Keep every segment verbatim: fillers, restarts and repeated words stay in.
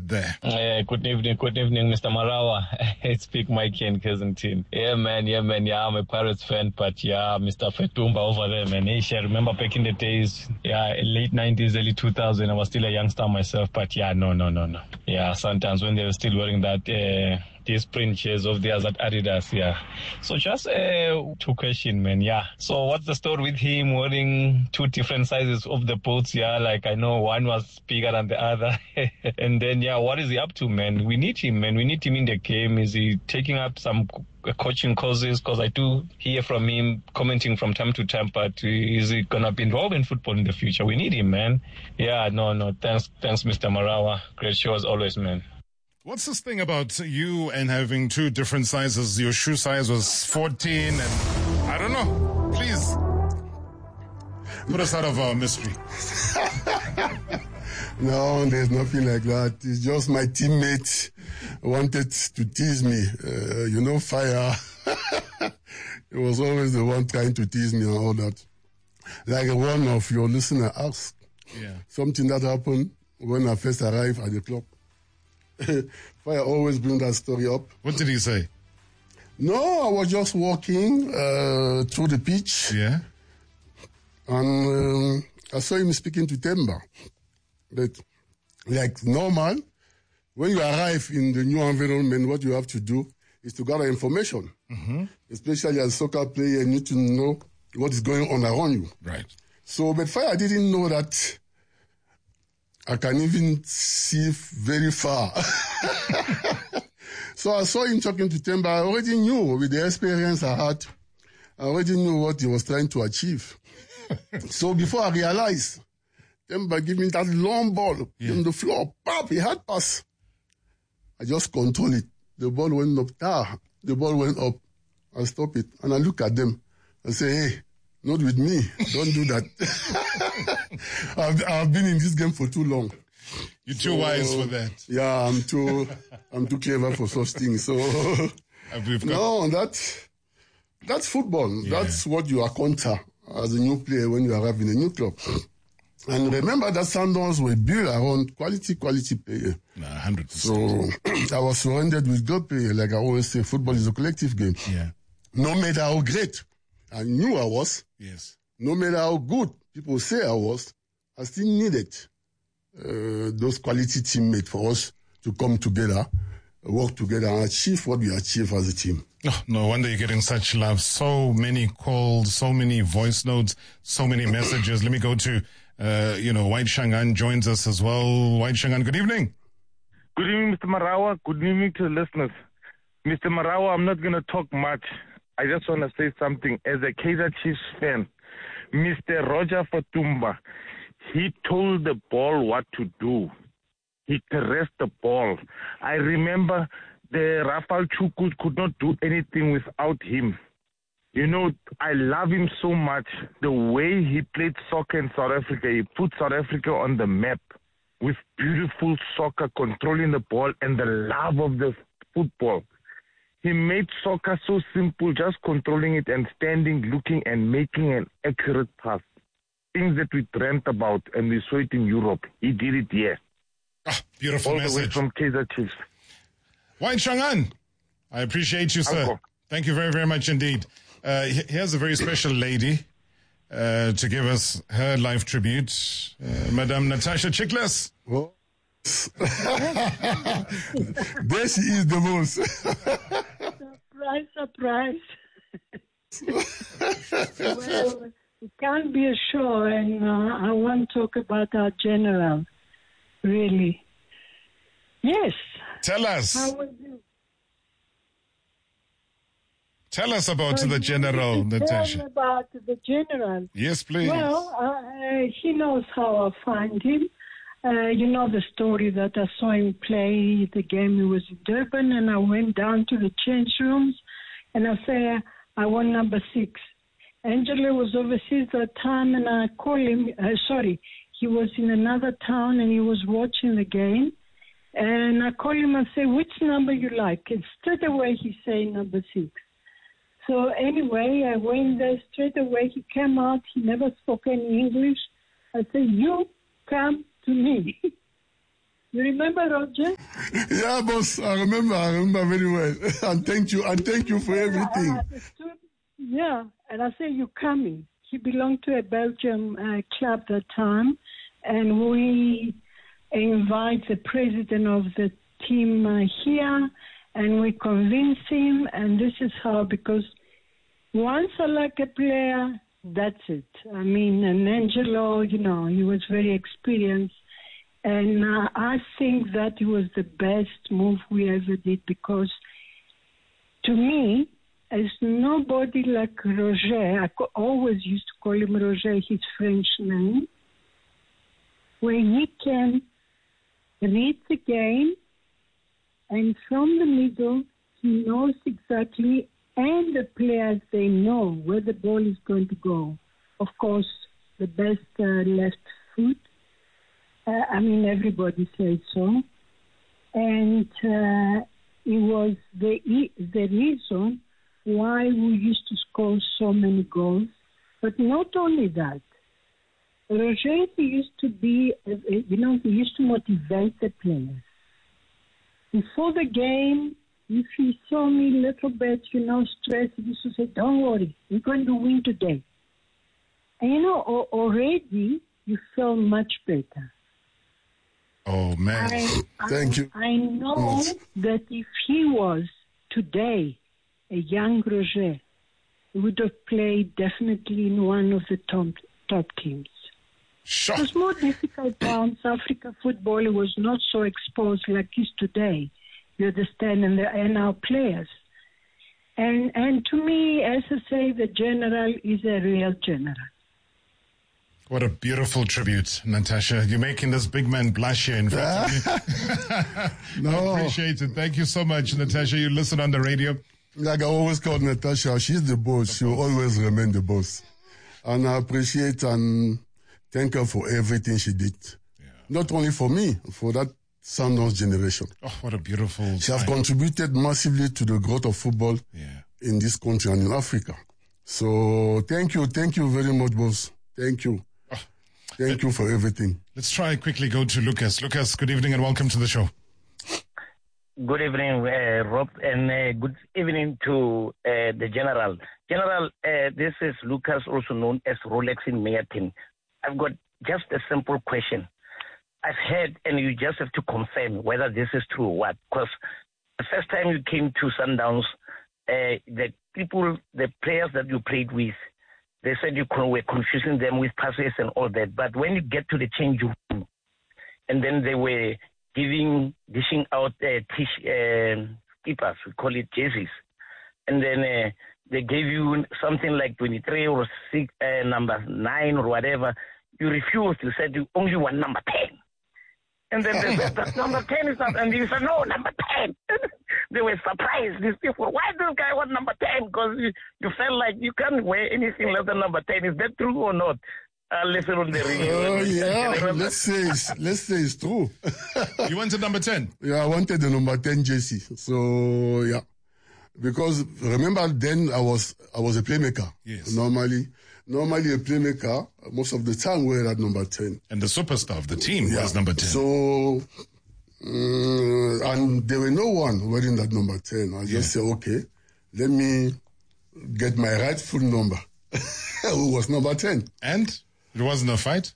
there. Uh, good evening, good evening, Mister Marawa. It's Big Mikey and Cousin Yeah, man, yeah, man, yeah, I'm a Pirates fan, but yeah, Mister Fetumba over there, man. Hey, I remember back in the days, yeah, late nineties, early two thousand, I was still a youngster myself, but yeah, no, no, no, no. Yeah, sometimes when they were still wearing that, uh, these print shirts of theirs at Adidas, yeah. So just uh, two questions, man, yeah. So what's the story with him wearing two different sizes of the boots, yeah? Like I know one was bigger than the other. And then, yeah, what is he up to, man? We need him, man. We need him in the game. Is he taking up some coaching courses? Because I do hear from him commenting from time to time, but is he going to be involved in football in the future? We need him, man. Yeah, no, no. Thanks, thanks, Mister Marawa. Great show as always, man. What's this thing about you and having two different sizes? Your shoe size was fourteen and I don't know. Please put us out of our mystery. No, there's nothing like that. It's just my teammate wanted to tease me. Uh, you know, Fire. He was always the one trying to tease me and all that. Like one of your listeners asked. Yeah. Something that happened when I first arrived at the club. Fire always bring that story up. What did he say? No, I was just walking uh, through the pitch. Yeah. And um, I saw him speaking to Temba. But like normal, when you arrive in the new environment, what you have to do is to gather information. Mm-hmm. Especially as a soccer player, you need to know what is going on around you. Right. So, but Fire didn't know that I can even see very far. So I saw him talking to Temba. I already knew with the experience I had, I already knew what he was trying to achieve. So before I realized, Temba gave me that long ball yeah. on the floor. Pop, he had pass. I just control it. The ball went up. Ah, the ball went up. I stop it. And I look at them. I say, hey, not with me. Don't do that. I've, I've been in this game for too long. You're too so, wise for that. Yeah, I'm too, I'm too clever for such things. So, We've got... no, that's, that's football. Yeah. That's what you encounter as a new player when you arrive in a new club. And remember that Sundowns were built around quality, quality player. Nah, one hundred percent. So I was surrounded with good players. Like I always say, football is a collective game. Yeah. No matter how great I knew I was, yes. no matter how good people say I was, I still needed uh, those quality teammates for us to come together, work together, and achieve what we achieve as a team. Oh, no wonder you're getting such love. So many calls, so many voice notes, so many messages. Let me go to, uh, you know, White Shangan joins us as well. White Shangan, good evening. Good evening, Mister Marawa. Good evening to the listeners. Mister Marawa, I'm not going to talk much. I just want to say something. As a Kaizer Chiefs fan, Mister Roger Fetumba, he told the ball what to do. He caressed the ball. I remember the Rafal Chuku could not do anything without him. You know, I love him so much. The way he played soccer in South Africa, he put South Africa on the map with beautiful soccer, controlling the ball and the love of the football. He made soccer so simple, just controlling it and standing, looking and making an accurate pass. Things that we dreamt about and we saw it in Europe. He did it here. Ah, beautiful All message. the way from Kaizer Chiefs. White Shangan, I appreciate you, sir. Uncle. Thank you very, very much indeed. Uh, here's a very special lady uh, to give us her live tribute, uh, Madame Natasha Chickless. Oh. There she is the most. Surprise, surprise. Well, it can't be a show, and uh, I want to talk about our general, really. Yes. Tell us. How was it? Tell us about well, the general, Natasha. Tell me about the general. Yes, please. Well, uh, he knows how I find him. Uh, you know the story that I saw him play the game. He was in Durban, and I went down to the change rooms, and I said, I want number six. Angelo was overseas at the time, and I called him, uh, sorry, he was in another town, and he was watching the game. And I called him and said, which number you like? And straight away he said number six. So anyway, I went there straight away. He came out. He never spoke any English. I said, you come to me. You remember, Roger? Yeah, boss, I remember, I remember very well. And thank you, and thank you for everything. I understood, yeah, and I say you're coming. He belonged to a Belgium uh, club that time, and we invite the president of the team uh, here, and we convince him, and this is how, because once I like a player, that's it. I mean, and Angelo, you know, he was very experienced, and uh, I think that it was the best move we ever did, because to me, as nobody like Roger, I co- always used to call him Roger, his French name, where he can read the game, and from the middle, he knows exactly, and the players, they know where the ball is going to go. Of course, the best uh, left foot. Uh, I mean, everybody says so. And uh, it was the, the reason why we used to score so many goals. But not only that, Roger used to be, uh, you know, he used to motivate the players. Before the game, if he saw me a little bit, you know, stressed, he used to say, don't worry, we're going to win today. And, you know, already you feel much better. Oh, man. I, Thank I, you. I know that if he was today a young Roger, he would have played definitely in one of the top, top teams. Sure. It was more difficult times. Africa football was not so exposed like it is today. You understand, and, the, and our players. And and to me, as I say, the general is a real general. What a beautiful tribute, Natasha. You're making this big man blush here in front of me. No. I appreciate it. Thank you so much, Natasha. You listen on the radio. Like I always call Natasha, she's the boss. She will always remain the boss. And I appreciate and thank her for everything she did. Yeah. Not only for me, for that Sundowns generation. Oh, what a beautiful She has time. contributed massively to the growth of football Yeah. in this country and in Africa. So thank you, thank you very much, boss. Thank you. Oh. Thank you for everything. Let's try quickly go to Lucas. Lucas, good evening and welcome to the show. Good evening, uh, Rob, and uh, good evening to uh, the General. General, uh, this is Lucas, also known as Rolex in Meyatin. I've got just a simple question. I've heard, and you just have to confirm whether this is true or what, because the first time you came to Sundowns, uh, the people, the players that you played with, they said you were confusing them with passes and all that. But when you get to the change room, and then they were giving, dishing out uh, tish, uh, keepers, we call it jerseys, and then uh, they gave you something like twenty-three or six, uh, number nine or whatever. You refused. You said you only want number ten. And then they said, that number ten is not, and you said, no, number ten. They were surprised, these people. Why does this guy want number ten? Because you, you felt like you can't wear anything less than number ten. Is that true or not? Uh, listen on the radio. Oh, yeah. Let's say it's, let's say it's true. You wanted number ten? Yeah, I wanted the number ten jersey. So, yeah. Because remember then I was I was a playmaker. Yes. Normally, normally a playmaker, most of the time we're at number ten. And the superstar of the team Yeah. was number ten. So, uh, and there were no one wearing that number ten. I just said, okay, let me get my rightful number, who was number ten. And it wasn't a fight?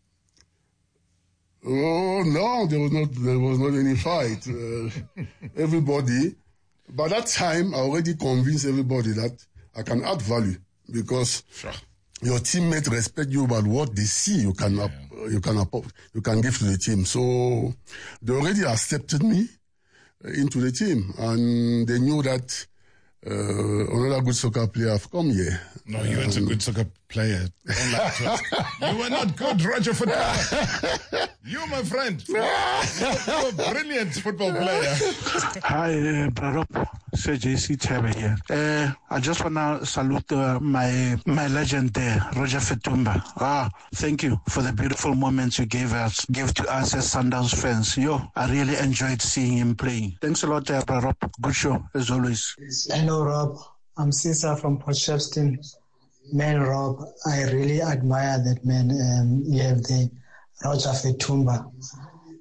Oh, no, there was not, there was not any fight. Uh, everybody, by that time, I already convinced everybody that I can add value because Sure. your teammates respect you about what they see you can, up, you can, up, you can give to the team. So they already accepted me into the team and they knew that uh, another good soccer player have come here. No, you weren't a good soccer player. Don't lie to us. You were not good, Roger Footballer. You, my friend, you were a brilliant football player. Hi, uh, Brarop. Sir J C Tebe here. Uh, I just want to salute uh, my my legend there, Roger Fetumba. Ah, thank you for the beautiful moments you gave us, gave to us as Sundowns fans. Yo, I really enjoyed seeing him playing. Thanks a lot, uh, Brarop. Good show, as always. Hello, Rob. I'm Cesar from Port Shepstone. Man, Rob, I really admire that man um, you have there, Roger Fetumba.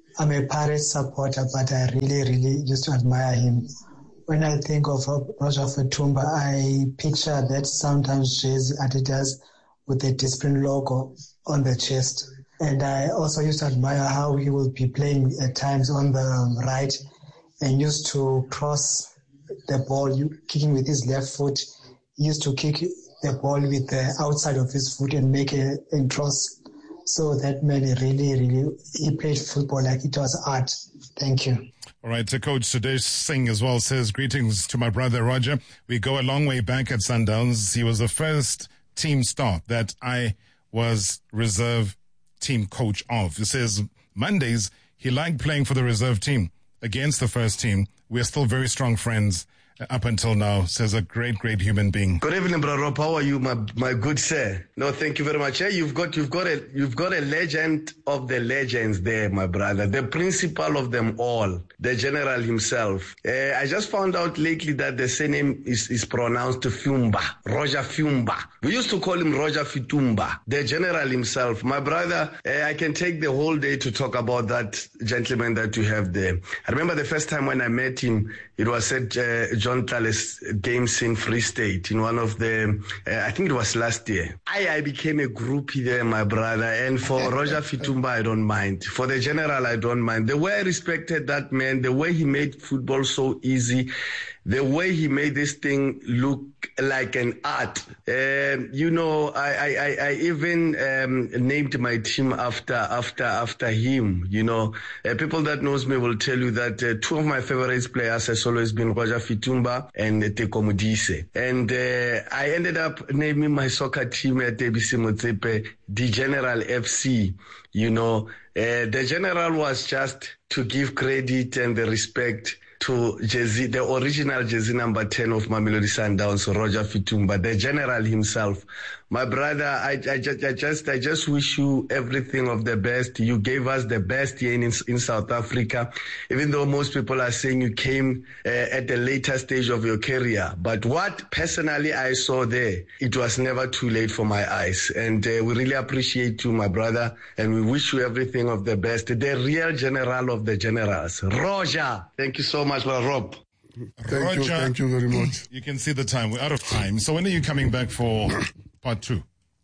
I'm a Pirates supporter, but I really, really used to admire him. When I think of Roger Fetumba, I picture that sometimes jersey Adidas with the Discipline logo on the chest. And I also used to admire how he would be playing at times on the right and used to cross the ball, kicking with his left foot. He used to kick the ball with the outside of his foot and make a, a cross. So that man really, really, he played football like it was art. Thank you. All right, so Coach Sudesh Singh as well says, greetings to my brother Roger. We go a long way back at Sundowns. He was the first team star that I was reserve team coach of. He says, Mondays, he liked playing for the reserve team against the first team. We're still very strong friends up until now, says a great, great human being. Good evening, Brother Rob. How are you, my my good sir? No, thank you very much. Hey, you've got you've got a you've got a legend of the legends there, my brother. The principal of them all, the general himself. Uh, I just found out lately that the surname is, is pronounced Fumba, Roger Fumba. We used to call him Roger Fetumba, the general himself. My brother, uh, I can take the whole day to talk about that gentleman that you have there. I remember the first time when I met him, it was at uh, John Tales Games in Free State in one of the, uh, I think it was last year. I, I became a groupie there, my brother. And for Roger Fetumba, I don't mind. For the general, I don't mind. The way I respected that man, the way he made football so easy, the way he made this thing look like an art. Uh, you know, I, I, I even um, named my team after after after him. You know, uh, people that knows me will tell you that uh, two of my favorite players has always been Roger Fetumba and Teko Modise. And uh, I ended up naming my soccer team at A B C Motsepe, the General F C. You know, uh, the General was just to give credit and the respect to jersey, the original jersey number ten of Mamelodi Sundowns, Roger Fetumba, the general himself. My brother, I, I, just, I just, I just wish you everything of the best. You gave us the best here in, in South Africa, even though most people are saying you came uh, at the later stage of your career. But what personally I saw there, it was never too late for my eyes. And uh, we really appreciate you, my brother, and we wish you everything of the best. The real general of the generals, Roger. Thank you so much, Rob. Thank Roger, you, thank you very much. You can see the time. We're out of time. So when are you coming back for part two?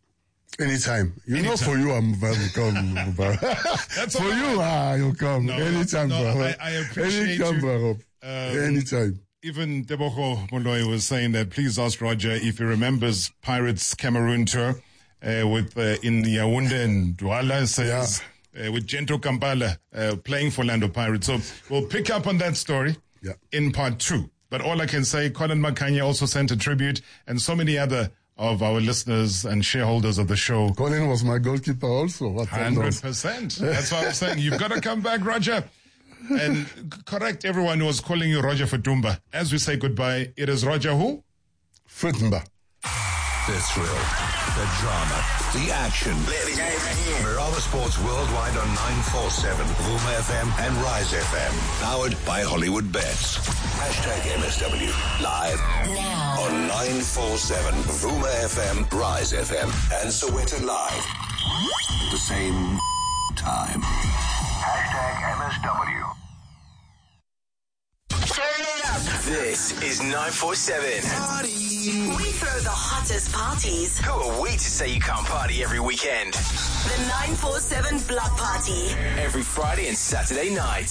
Anytime. You Anytime. know, for you, I'm very come. That's for all you, ah, you come. No, Anytime, no, bro. I, I appreciate Anytime, you. bro. Um, Anytime. Even Deboho Moloi was saying that please ask Roger if he remembers Pirates Cameroon tour uh, with uh, in Yaoundé and Douala, says, yeah. uh, with Gento Kampala uh, playing for Orlando Pirates. So we'll pick up on that story yeah. in part two. But all I can say, Colin Makanya also sent a tribute, and so many other of our listeners and shareholders of the show. Colin was my goalkeeper also. What one hundred percent. That's what I'm saying. You've got to come back, Roger. And correct everyone who was calling you Roger Fetumba. As we say goodbye, it is Roger who? Fetumba. The thrill, the drama, the action. Marava Sports Worldwide on nine forty-seven, Vuma F M and Rise F M. Powered by Hollywood Bets. Hashtag M S W. Live now on nine forty-seven, Vuma F M, Rise F M, and Soweto Live. At the same time. Hashtag M S W. Turn it up. This is nine forty-seven. Party. We throw the hottest parties. Who are we to say you can't party every weekend? The nine forty-seven Block Party. Every Friday and Saturday night.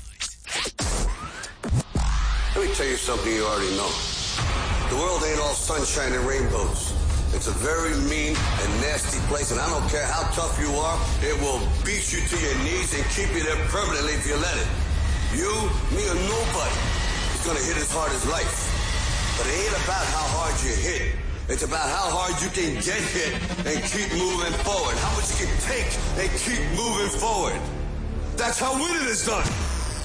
Let me tell you something you already know. The world ain't all sunshine and rainbows. It's a very mean and nasty place, and I don't care how tough you are, it will beat you to your knees and keep you there permanently if you let it. You, me, or nobody is going to hit as hard as life. But it ain't about how hard you hit. It's about how hard you can get hit and keep moving forward. How much you can take and keep moving forward. That's how winning is done.